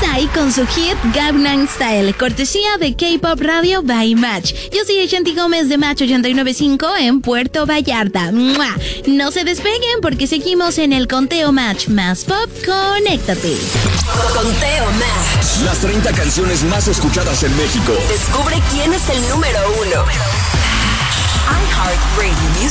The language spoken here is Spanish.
Psy con su hit Gangnam Style, cortesía de K-Pop Radio by Match. Yo soy Shanti Gómez de Match 89.5 en Puerto Vallarta. ¡Mua! No se despeguen porque seguimos en el Conteo Match Más Pop. Conéctate. Conteo Match. Las 30 canciones más escuchadas en México. Descubre quién es el número 1. iHeartRadio Music